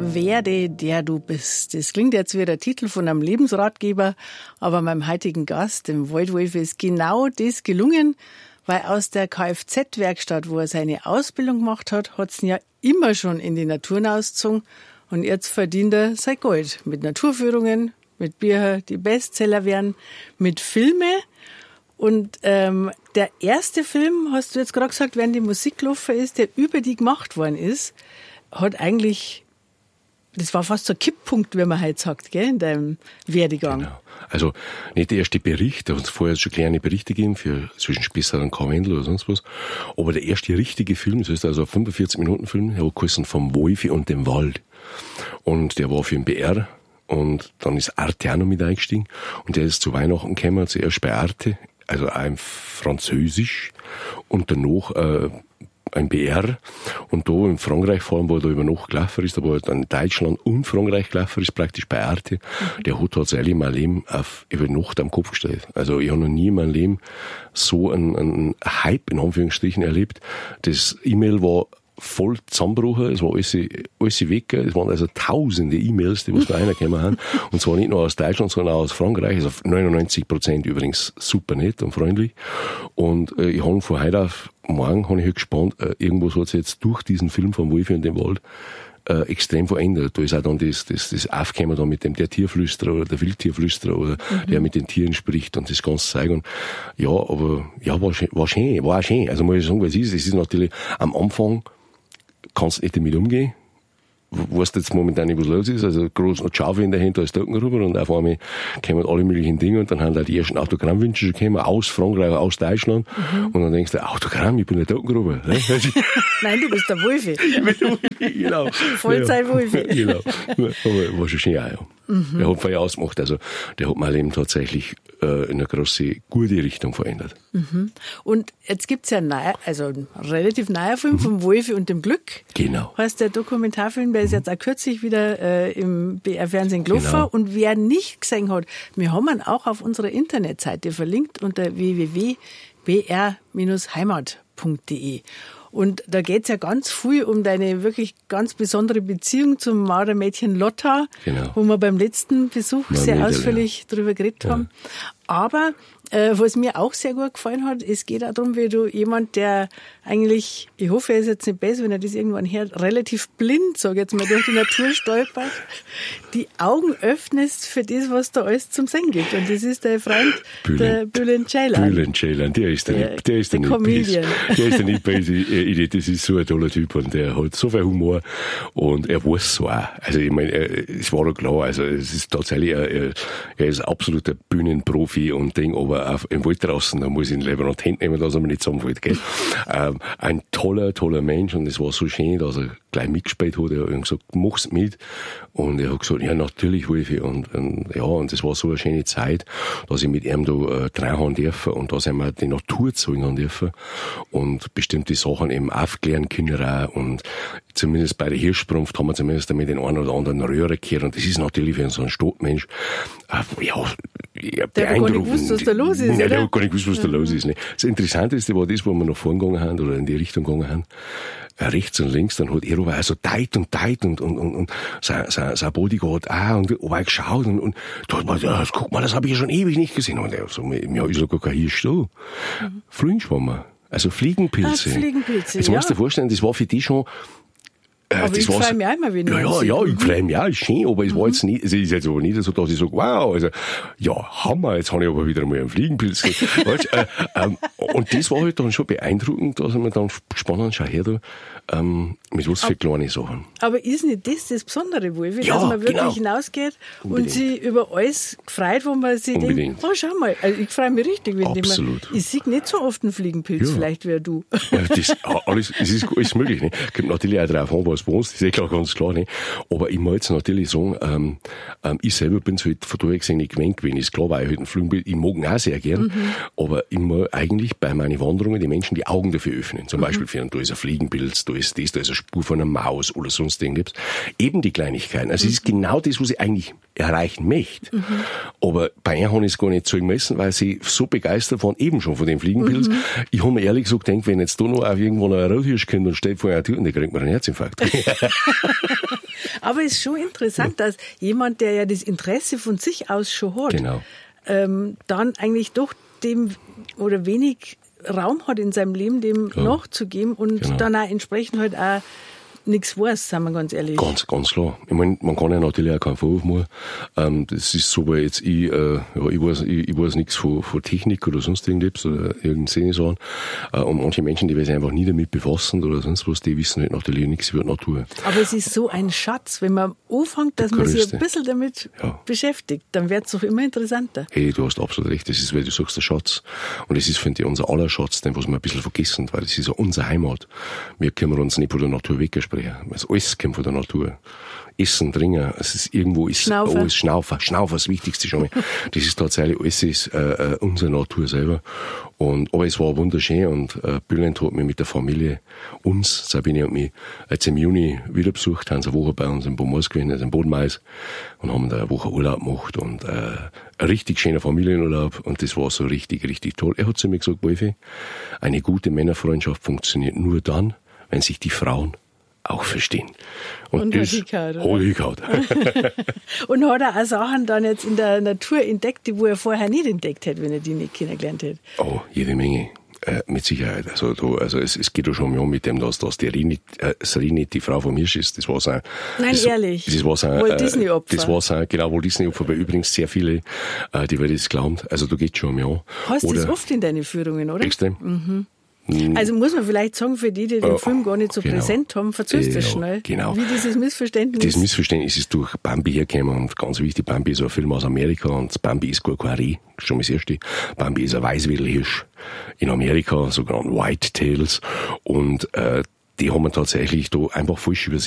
Werde, der du bist. Das klingt jetzt wie der Titel von einem Lebensratgeber, aber meinem heutigen Gast, dem Waldwolf, ist genau das gelungen, weil aus der Kfz-Werkstatt, wo er seine Ausbildung gemacht hat, hat's ihn ja immer schon in die Natur hinausgezogen und jetzt verdient er sein Gold mit Naturführungen, mit Büchern, die Bestseller werden, mit Filmen. Und der erste Film, hast du jetzt gerade gesagt, während die Musik gelaufen ist, der über die gemacht worden ist, hat eigentlich, das war fast so ein Kipppunkt, wie man heute sagt, gell, in deinem Werdegang. Genau. Also nicht der erste Bericht, da hat es vorher schon kleine Berichte gegeben für zwischen Spessart und Karwendel oder sonst was, aber der erste richtige Film, das heißt also ein 45-Minuten-Film, der hat geheißen Vom Wolfi und dem Wald. Und der war für den BR. Und dann ist Arte auch noch mit eingestiegen. Und der ist zu Weihnachten gekommen, zuerst bei Arte, also auch im Französisch. Und danach ein BR. Und da in Frankreich vor allem, wo er da über Nacht gelaufen ist, aber dann in Deutschland und Frankreich gelaufen ist, praktisch bei Arte. Der hat tatsächlich mein Leben über Nacht am Kopf gestellt. Also ich habe noch nie in meinem Leben so einen Hype, in Anführungsstrichen, erlebt. Das E-Mail war voll zusammengebrochen, es war alles weg, es waren also tausende E-Mails, die was da reingekommen haben, und zwar nicht nur aus Deutschland, sondern auch aus Frankreich, also 99% übrigens super nett und freundlich, und ich habe von heute auf morgen, habe ich halt gespannt, irgendwas hat sich jetzt durch diesen Film vom Wolfi und dem Wald extrem verändert. Da ist auch dann das Aufkommen da mit dem der Tierflüsterer oder der Wildtierflüsterer oder der mit den Tieren spricht und das ganze Zeug. Und ja, aber ja, war auch schön. Also muss ich sagen, was ist, es ist natürlich am Anfang, kannst nicht damit umgehen. Weißt jetzt momentan nicht, was los ist. Also groß noch Schafe in der Hand, da ist Token rüber und auf einmal kommen alle möglichen Dinge und dann haben da die ersten Autogrammwünsche schon gekommen, aus Frankreich, aus Deutschland. Und dann denkst du, Autogramm, ich bin der Token rüber. Nein, du bist der Wolfi. Ich bin der Wolfi, genau. Vollzeit-Wolfi. Genau. Aber war schon schön auch, ja. Der hat viel ausgemacht. Also, der hat mein Leben tatsächlich in eine große, gute Richtung verändert. Und jetzt gibt's ja einen relativ neuer Film vom Wolfi und dem Glück. Genau. Heißt der Dokumentarfilm, der ist jetzt auch kürzlich wieder im BR-Fernsehen gelaufen. Genau. Und wer nicht gesehen hat, wir haben ihn auch auf unserer Internetseite verlinkt unter www.br-heimat.de. Und da geht's ja ganz viel um deine wirklich ganz besondere Beziehung zum Maurermädchen Lotta, genau, wo wir beim letzten Besuch sehr ausführlich drüber geredet haben. Aber was mir auch sehr gut gefallen hat, es geht auch darum, wie du jemand, der eigentlich, ich hoffe, er ist jetzt nicht besser, wenn er das irgendwann hört, relativ blind, sag ich jetzt mal, durch die Natur stolpert, die Augen öffnest für das, was da alles zum Singen gibt. Und das ist dein Freund, der Bülent Ceylan. Bülent Ceylan, der ist der Comedian. Der ist der nicht böse. Das ist so ein toller Typ und der hat so viel Humor und er weiß so auch. Also ich meine, es war doch klar, also es ist tatsächlich, er ist absoluter Bühnenprofi und Ding, aber im Wald draußen, da muss ich ihn lieber noch die Hände nehmen, dass er mir nicht zusammenfällt, gell. Ein toller Mensch und es war so schön, dass er gleich mitgespielt hat. Er hat gesagt, mach's mit. Und er hat gesagt, ja, natürlich, Wolfi. Und das war so eine schöne Zeit, dass ich mit ihm da reinhauen dürfen und dass ich mir die Natur zeigen dürfen und bestimmte Sachen eben aufklären können auch. Und zumindest bei der Hirschsprunft haben wir zumindest damit den einen oder anderen Röhre gehört. Und das ist natürlich für so einen Stadtmensch, der hat gar nicht gewusst, was da los ist, oder? Der hat gar nicht gewusst, was da los ist. Ne? Das Interessanteste war das, wo wir nach vorn gegangen haben, oder in die Richtung gegangen haben, rechts und links, dann hat er aber auch so teit und sein Bodyguard auch, und aber geschaut, und da hat man, guck mal, das habe ich ja schon ewig nicht gesehen. Und er so, ja, ist doch gar kein Hirsch da. Flügenschwammer. Also Fliegenpilze. Fliegenpilze, jetzt musst du dir vorstellen, das war für die schon, aber ich freue mich auch immer, wenn ich ich freue mich auch, ist schön, aber es war jetzt nicht, es ist jetzt aber nicht so, dass ich sage, wow, also, ja, Hammer, jetzt habe ich aber wieder einmal einen Fliegenpilz gesehen. Und das war halt dann schon beeindruckend, dass man dann gespannt hat, schau her da, mit was für kleine Sachen. Aber ist nicht das Besondere, Wolfi, ja, dass man wirklich genau, hinausgeht und sich über alles freut, wo man sich denkt, oh, schau mal, also ich freue mich richtig, wenn ich sehe nicht so oft einen Fliegenpilz, vielleicht wie du. Ja, das alles, es ist alles möglich, ne? Kommt natürlich auch drauf an, was bei uns, das ist klar, ganz klar, ne? Aber ich muss jetzt natürlich sagen, ich selber bin so halt von daher gesehen nicht gewöhnt gewesen. Ist klar, weil ich halt einen Fliegenpilz, ich mag ihn auch sehr gern, aber ich muss eigentlich bei meinen Wanderungen die Menschen die Augen dafür öffnen. Zum Beispiel für einen, da ist ein Fliegenpilz, da ist das, da ist eine Spur von einer Maus oder sonst irgendwas. Eben die Kleinigkeiten. Also es ist genau das, was ich eigentlich erreichen möchte. Aber bei ihr habe ich es gar nicht zeigen müssen, weil sie so begeistert waren, eben schon von dem Fliegenpilz. Ich habe mir ehrlich gesagt gedacht, wenn jetzt da noch irgendwo noch ein Rothirsch kommt und steht vor einer Tür, und der kriegt mir einen Herzinfarkt. Aber es ist schon interessant, dass jemand, der ja das Interesse von sich aus schon hat, Genau. Dann eigentlich doch dem oder wenig Raum hat in seinem Leben, dem nachzugeben und dann auch entsprechend halt auch nichts weiß, sagen wir ganz ehrlich. Ganz klar. Ich meine, man kann ja natürlich auch keinen Vorwurf machen. Das ist so, weil jetzt ich weiß nichts von Technik oder sonst irgendetwas oder irgendeinen Szenensachen. Und manche Menschen, die sich einfach nie damit befassen oder sonst was, die wissen halt natürlich nichts über die Natur. Aber es ist so ein Schatz, wenn man anfängt, dass man sich ein bisschen damit beschäftigt, dann wird es doch immer interessanter. Hey, du hast absolut recht. Das ist, weil du sagst, der Schatz. Und das ist, finde ich, unser aller Schatz, den was wir ein bisschen vergessen, weil das ist ja unsere Heimat. Wir können uns nicht von der Natur wegsprechen. Also alles kommt von der Natur. Essen, Trinken, es ist irgendwo alles Schnaufen, das Wichtigste schon mal. Das ist tatsächlich alles unsere Natur selber. Aber es war wunderschön und Bülent hat mich mit der Familie, Sabine und mich, jetzt im Juni wieder besucht, haben sie eine Woche bei uns in Bomors gewesen, also in Bodenmais, und haben da eine Woche Urlaub gemacht und ein richtig schöner Familienurlaub und das war so richtig, richtig toll. Er hat zu mir gesagt, Wolfi, eine gute Männerfreundschaft funktioniert nur dann, wenn sich die Frauen auch verstehen. Und das hat hingehauen. Und hat er auch Sachen dann jetzt in der Natur entdeckt, die wo er vorher nicht entdeckt hätte, wenn er die nicht kennengelernt hätte? Oh, jede Menge. Mit Sicherheit. Also es geht ja schon mal mit dem, dass die Rinit die Frau vom Hirsch ist. Das war's auch. Nein, ehrlich. Das war's auch. Walt Disney-Opfer. Das war's auch, genau, Walt Disney-Opfer, weil übrigens sehr viele, die werden das glauben. Also da geht's schon mal an. Hast du das oft in deinen Führungen, oder? Extrem. Mhm. Also muss man vielleicht sagen, für die den Film gar nicht so präsent haben, verzögst das schnell. Genau. Wie dieses Missverständnis. Das Missverständnis ist durch Bambi hergekommen und ganz wichtig, Bambi ist ein Film aus Amerika und Bambi ist gar kein Reh, schon mal das Erste. Bambi ist ein Weißwedelhirsch in Amerika, sogenannten White Tails und die haben wir tatsächlich da einfach falsch übersehen.